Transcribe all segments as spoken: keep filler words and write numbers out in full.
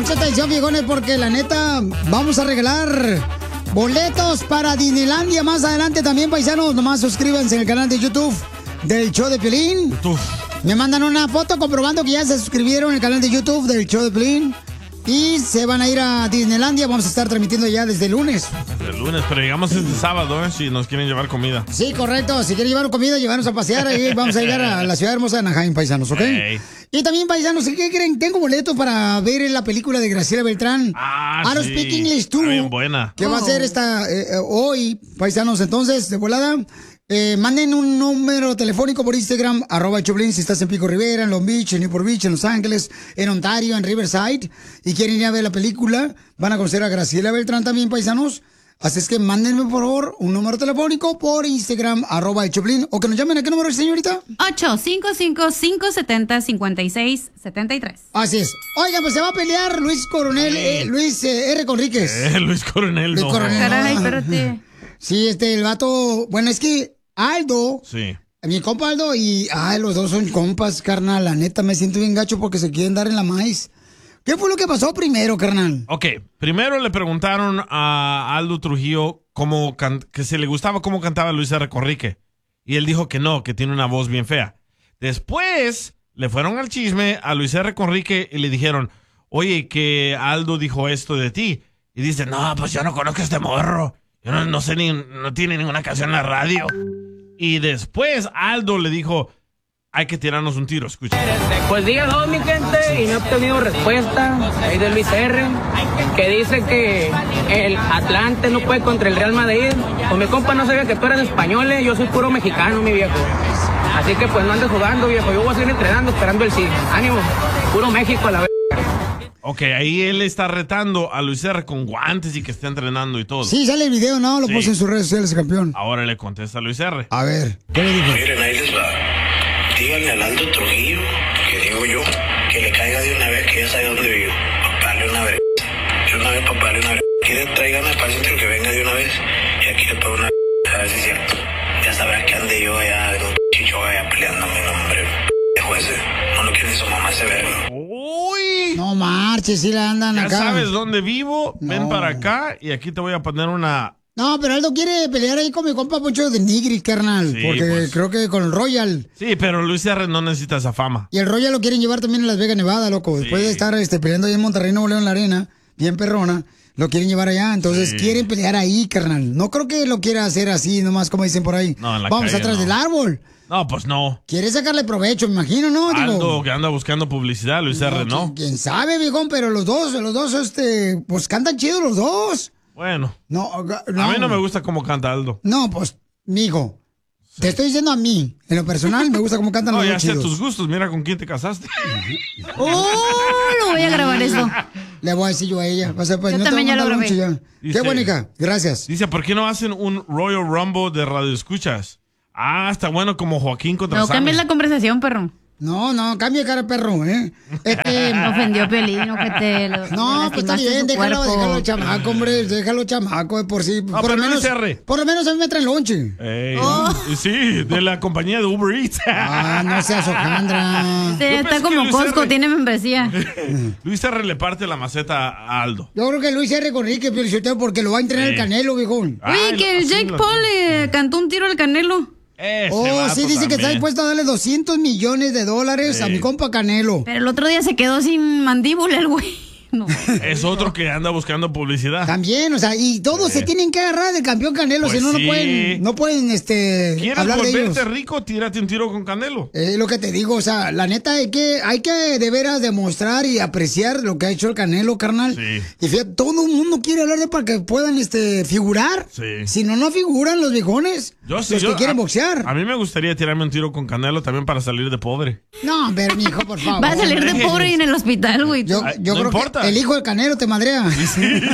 Mucha atención, viejones, porque la neta, vamos a regalar boletos para Disneylandia más adelante también, paisanos. Nomás suscríbanse en el canal de YouTube del Show de Piolín. YouTube. Me mandan una foto comprobando que ya se suscribieron en el canal de YouTube del Show de Piolín. Y se van a ir a Disneylandia. Vamos a estar transmitiendo ya desde el lunes. El lunes, pero llegamos este sábado, ¿eh? Si nos quieren llevar comida. Sí, correcto. Si quieren llevar comida, llevarnos a pasear. Ahí vamos a llegar a la ciudad hermosa de Anaheim, paisanos, ¿ok? Hey. Y también, paisanos, ¿qué creen? Tengo boleto para ver la película de Graciela Beltrán. Ah, I Don't sí. Speak English Too. Está bien buena. Que oh. va a ser esta eh, hoy, paisanos. Entonces, de volada, eh, manden un número telefónico por Instagram, arroba Choplin, si estás en Pico Rivera, en Long Beach, en Newport Beach, en Los Ángeles, en Ontario, en Riverside, y quieren ir a ver la película, van a conocer a Graciela Beltrán también, paisanos. Así es que mándenme, por favor, un número telefónico por Instagram, arroba Choplin, o que nos llamen. ¿A qué número, señorita? ocho cinco cinco, cinco siete cero, cinco seis siete tres. Así es. Oiga, pues se va a pelear Luis Coronel, eh, Luis eh, R. Conríquez. Eh, Luis Coronel, Luis no. Coronel, Caray, no. espérate. Sí, este, el vato, bueno, es que Aldo, sí. mi compa Aldo y, ay, los dos son compas, carnal, la neta, me siento bien gacho porque se quieren dar en la maíz. ¿Qué fue lo que pasó primero, carnal? Ok, primero le preguntaron a Aldo Trujillo cómo can- que si le gustaba cómo cantaba Luis R. Conríquez. Y él dijo que no, que tiene una voz bien fea. Después le fueron al chisme a Luis R. Conríquez y le dijeron, oye, que Aldo dijo esto de ti. Y dice, no, pues yo no conozco a este morro. Yo no, no sé ni, no tiene ninguna canción en la radio. Y después Aldo le dijo, hay que tirarnos un tiro, escucha. Pues día dos, mi gente, y no he obtenido respuesta ahí de Luis R, que dice que el Atlante no puede contra el Real Madrid. Pues mi compa no sabía que tú eras español, eh, yo soy puro mexicano, mi viejo. Así que pues no andes jugando, viejo, yo voy a seguir entrenando, esperando el sí. Ánimo, puro México a la vez. Ok, ahí él está retando a Luis R. con guantes y que está entrenando y todo. Sí, sale el video, ¿no? Lo Sí. puso en sus redes sociales, campeón. Ahora le contesta a Luis R. A ver, ¿qué le dijo? Miren, ahí les va. Díganle al Aldo Trujillo, que digo yo, que le caiga de una vez, que ya sabe dónde vivo. Papale una vez. Yo una vez, papale una vez. Quieren, traigan al paciente que venga de una vez. Y aquí le pongo una vez, a ver si es cierto. Ya sabrás que ande yo allá, de un chicho allá peleando mi nombre. De jueces. No lo quiere su mamá ese verbo. Uy. No marches, sí la andan Ya acá. sabes dónde vivo, No. ven para acá y aquí te voy a poner una... No, pero Aldo quiere pelear ahí con mi compa Poncho de Nigris, carnal. Sí, porque pues. creo que con el Royal. Sí, pero Luis R. no necesita esa fama. Y el Royal lo quieren llevar también a Las Vegas, Nevada, loco. Después Sí. de estar este, peleando ahí en Monterrey, Nuevo León, en la arena, bien perrona, lo quieren llevar allá. Entonces Sí. quieren pelear ahí, carnal. No creo que lo quiera hacer así, nomás como dicen por ahí. No, en la Vamos calle atrás no. del árbol. No, pues no. Quiere sacarle provecho, me imagino, ¿no? Digo, Aldo que anda buscando publicidad, Luis R. no. ¿quién, quién sabe, viejón? Pero los dos, los dos, este, pues cantan chido los dos. Bueno, No, no. a mí no me gusta cómo canta Aldo. No, pues, mijo. Te estoy diciendo a mí. En lo personal, me gusta cómo cantan No, los ya dos sé chidos. tus gustos, mira con quién te casaste. ¡Oh! Lo voy a grabar eso. Le voy a decir yo a ella. O sea, pues, Yo no te también voy a ya lo mandar grabé. mucho ya. Dice- Qué bonita. Gracias. Dice, ¿por qué no hacen un Royal Rumble de radio escuchas? Ah, está bueno como Joaquín contra No Sammy. cambies la conversación, perro. No, no, cambia de cara, perro, ¿eh? Este... Me ofendió Piolín, ojete. lo- No, pues está lastimaste bien, su déjalo, cuerpo. déjalo chamaco, hombre, déjalo chamaco de por sí. No, por, lo pero menos, Luis R. por lo menos a mí me traen lonche. Ey, Oh. Sí, de la compañía de Uber Eats. Ah, no seas hojandra. Sí, Yo está pensé que como Luis Costco, R. tiene membresía. Luis R. le parte la maceta a Aldo. Yo creo que Luis R. Conrique, pero porque lo va a entrenar Sí. el Canelo, viejón. Oye, Ay, que el así Jake lo- Paul le cantó un tiro al Canelo. Ese Oh, vato sí, dice que está también. dispuesto a darle doscientos millones de dólares Sí. a mi compa Canelo. Pero el otro día se quedó sin mandíbula el güey. No. Es otro que anda buscando publicidad. También, o sea, y todos Sí. se tienen que agarrar del campeón Canelo, Pues si no, sí. no pueden, no pueden, este, ¿Quieres hablar de ellos. volverte rico? Tírate un tiro con Canelo. Es lo que te digo, o sea, la neta hay que, hay que de veras demostrar y apreciar lo que ha hecho el Canelo, carnal. Sí. Y fíjate, todo el mundo quiere hablar de para que puedan, este, figurar. Sí. Si no, no figuran los viejones. Yo sí, los yo- que quieren a- boxear. A mí me gustaría tirarme un tiro con Canelo también para salir de pobre. No, pero mi hijo, por favor. Va a salir de hombre. pobre y en el hospital, güey. Yo, Ay, yo no creo importa. que el hijo del Canelo te madrea. El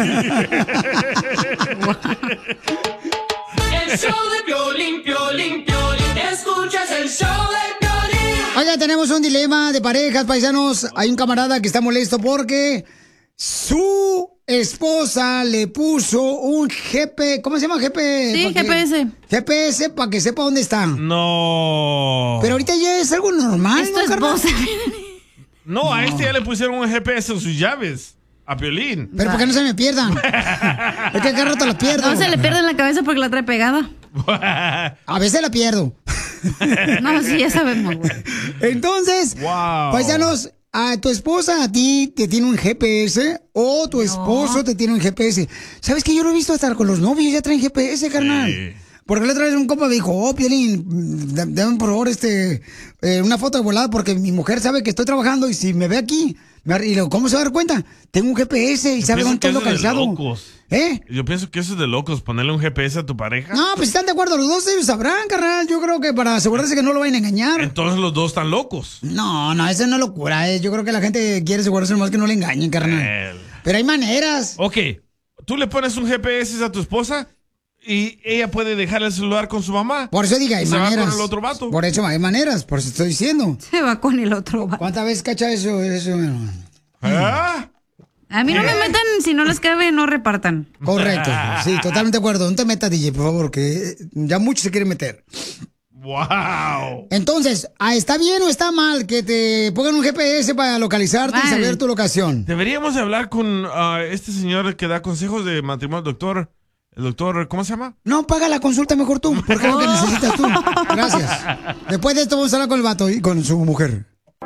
show de Piolín, Piolín, Piolín. Escuchas el show de Piolín. Oiga, tenemos un dilema de parejas, paisanos. Hay un camarada que está molesto porque su esposa le puso un G P... ¿Cómo se llama? G P... Sí, ¿pa' qué? G P S. G P S para que sepa dónde está. No. Pero ahorita ya es algo normal, Es ¿no, tu carnal? esposa. No, a este ya le pusieron un G P S en sus llaves. A Piolín. Pero ¿por qué no se me pierdan? Es que cada rato la pierdo. No se le pierde en la cabeza porque la trae pegada. A veces la pierdo. No, sí, ya sabemos, güey. Entonces, Wow. paisanos, a tu esposa a ti te tiene un G P S o tu esposo te tiene un G P S. ¿Sabes que yo lo he visto hasta con los novios? Ya traen G P S, carnal. Sí. Porque la otra vez un compa me dijo, oh, Piolín, da- dame por favor este, eh, una foto de volada porque mi mujer sabe que estoy trabajando y si me ve aquí, me ar- y le digo, ¿cómo se va a dar cuenta? Tengo un G P S y Yo sabe pienso dónde que estoy eso es de localizado. locos. ¿Eh? Yo pienso que eso es de locos, ponerle un G P S a tu pareja. No, pues si están de acuerdo los dos, ellos sabrán, carnal. Yo creo que para asegurarse que no lo vayan a engañar. Entonces los dos están locos. No, no, eso no es locura. eh. Yo creo que la gente quiere asegurarse más que no le engañen, carnal. El- Pero hay maneras. Ok, tú le pones un G P S a tu esposa y ella puede dejar el celular con su mamá. Por eso diga, hay Se va maneras. con el otro vato. Por eso hay maneras, por eso estoy diciendo. Se va con el otro vato. ¿Cuántas veces cacha eso? eso hermano? ¿Ah? A mí no me metan, si no les cabe, no repartan. Correcto, sí, totalmente de acuerdo. No te metas, D J, por favor, que ya muchos se quieren meter. Wow. Entonces, ¿ah, ¿está bien o está mal que te pongan un G P S para localizarte y Mal. saber tu locación? Deberíamos de hablar con ah, este señor que da consejos de matrimonio, doctor. El doctor, ¿cómo se llama? No, paga la consulta mejor tú, porque es lo que necesitas tú. Gracias. Después de esto vamos a hablar con el vato y con su mujer.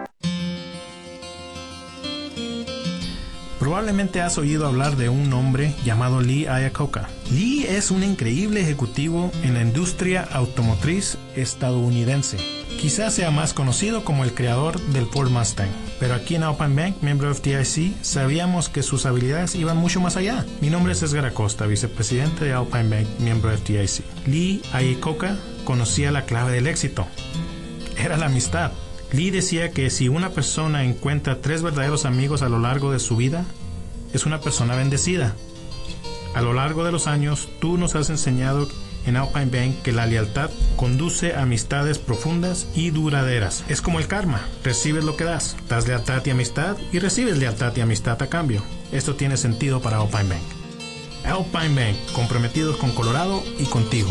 Probablemente has oído hablar de un hombre llamado Lee Iacocca. Lee es un increíble ejecutivo en la industria automotriz estadounidense. Quizás sea más conocido como el creador del Ford Mustang. Pero aquí en Alpine Bank, miembro de F D I C, sabíamos que sus habilidades iban mucho más allá. Mi nombre es Edgar Acosta, vicepresidente de Alpine Bank, miembro de F D I C. Lee Iacocca conocía la clave del éxito. Era la amistad. Lee decía que si una persona encuentra tres verdaderos amigos a lo largo de su vida, es una persona bendecida. A lo largo de los años, tú nos has enseñado en Alpine Bank que la lealtad conduce a amistades profundas y duraderas. Es como el karma, recibes lo que das. Das lealtad y amistad y recibes lealtad y amistad a cambio. Esto tiene sentido para Alpine Bank. Alpine Bank, comprometidos con Colorado y contigo.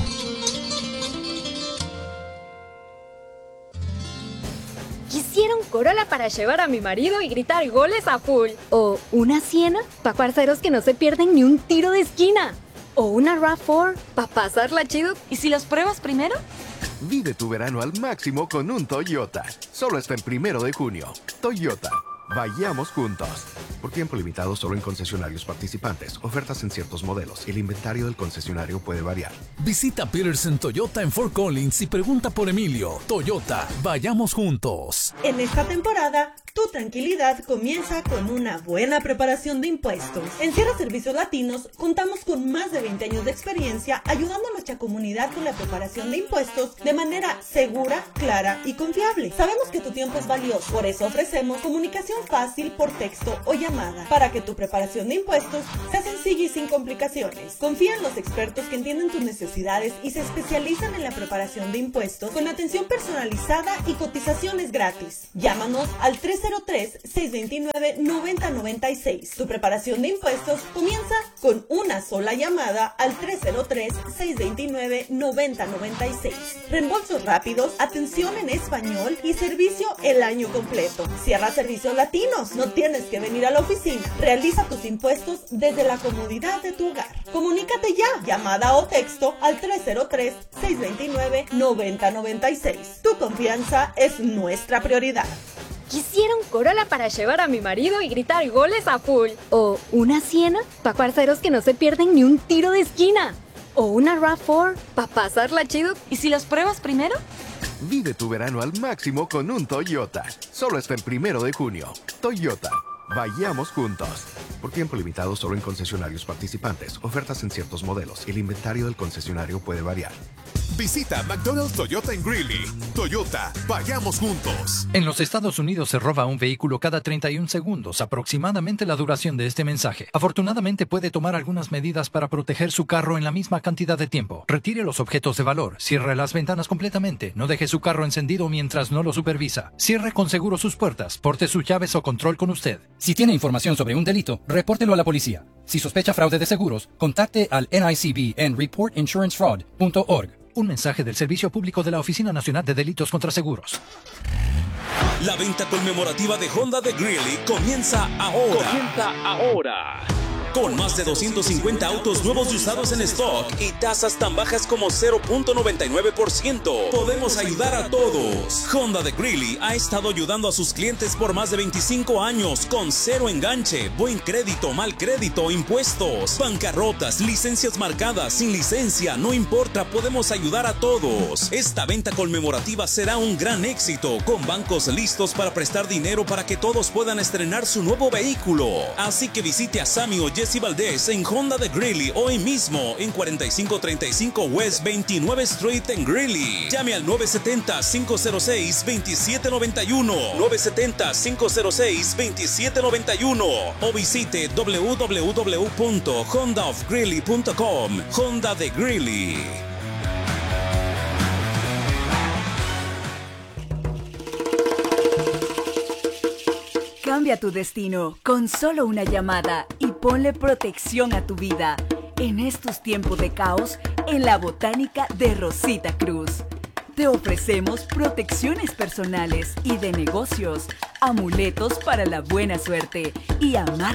Quisiera un Corolla para llevar a mi marido y gritar goles a full. O una Siena para parceros que no se pierden ni un tiro de esquina. O una RAV cuatro para pasarla chido. ¿Y si los pruebas primero? Vive tu verano al máximo con un Toyota. Solo hasta el primero de junio. Toyota. Vayamos juntos. Por tiempo limitado solo en concesionarios participantes. Ofertas en ciertos modelos. El inventario del concesionario puede variar. Visita Peterson Toyota en Fort Collins y pregunta por Emilio. Toyota, vayamos juntos. En esta temporada, tu tranquilidad comienza con una buena preparación de impuestos. En Sierra Servicios Latinos contamos con más de veinte años de experiencia ayudando a nuestra comunidad con la preparación de impuestos de manera segura, clara y confiable. Sabemos que tu tiempo es valioso, por eso ofrecemos comunicación fácil por texto o llamada para que tu preparación de impuestos sea sencilla y sin complicaciones. Confía en los expertos que entienden tus necesidades y se especializan en la preparación de impuestos con atención personalizada y cotizaciones gratis. Llámanos al tres cero tres, seis dos nueve, nueve cero nueve seis. Tu preparación de impuestos comienza con una sola llamada al tres cero tres, seis dos nueve, nueve cero nueve seis. Reembolsos rápidos, atención en español y servicio el año completo. Cierra Servicios Latinos. No tienes que venir a la oficina. Realiza tus impuestos desde la comodidad de tu hogar. Comunícate ya. Llamada o texto al tres cero tres, seis dos nueve, nueve cero nueve seis. Tu confianza es nuestra prioridad. Quisiera un Corolla para llevar a mi marido y gritar goles a full. O una Siena para parceros que no se pierden ni un tiro de esquina. O una RAV cuatro para pasarla chido. ¿Y si los pruebas primero? Vive tu verano al máximo con un Toyota. Solo hasta el primero de junio. Toyota. Vayamos juntos. Por tiempo limitado solo en concesionarios participantes. Ofertas en ciertos modelos. El inventario del concesionario puede variar. Visita McDonald's Toyota en Greeley. Toyota, vayamos juntos. En los Estados Unidos se roba un vehículo cada treinta y un segundos, aproximadamente la duración de este mensaje. Afortunadamente puede tomar algunas medidas para proteger su carro en la misma cantidad de tiempo. Retire los objetos de valor, cierre las ventanas completamente, no deje su carro encendido mientras no lo supervisa. Cierre con seguro sus puertas, porte sus llaves o control con usted. Si tiene información sobre un delito, repórtelo a la policía. Si sospecha fraude de seguros, contacte al N I C B en report insurance fraud punto org. Un mensaje del Servicio Público de la Oficina Nacional de Delitos contra Seguros. La venta conmemorativa de Honda de Greeley comienza ahora. Comienza ahora. Con más de doscientos cincuenta autos nuevos y usados en stock y tasas tan bajas como cero punto noventa y nueve por ciento. Podemos ayudar a todos. Honda de Greeley ha estado ayudando a sus clientes por más de veinticinco años con cero enganche, buen crédito, mal crédito, impuestos, bancarrotas, licencias marcadas, sin licencia, no importa, podemos ayudar a todos. Esta venta conmemorativa será un gran éxito, con bancos listos para prestar dinero para que todos puedan estrenar su nuevo vehículo. Así que visite a Sammy o Jesse Valdez en Honda de Greeley hoy mismo en cuarenta y cinco treinta y cinco West veintinueve Street en Greeley. Llame al nueve siete cero, cinco cero seis, dos siete nueve uno, nueve siete cero, cinco cero seis, dos siete nueve uno o visite w w w punto honda of greeley punto com. Honda de Greeley. Cambia tu destino con solo una llamada y ponle protección a tu vida en estos tiempos de caos en la Botánica de Rosita Cruz. Te ofrecemos protecciones personales y de negocios, amuletos para la buena suerte y amar